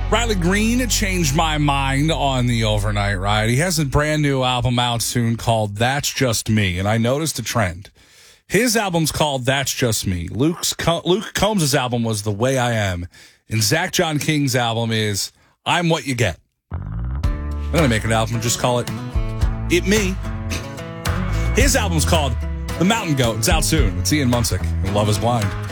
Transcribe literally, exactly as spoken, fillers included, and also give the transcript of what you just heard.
Riley Green changed my mind on the overnight ride. He has a brand new album out soon called That's Just Me, and I noticed a trend. His album's called That's Just Me. Luke's Luke Combs' album was The Way I Am, and Zach John King's album is I'm What You Get. I'm going to make an album and just call it It Me. His album's called The Mountain Goat. It's out soon. It's Ian Munsick and Love is Blind.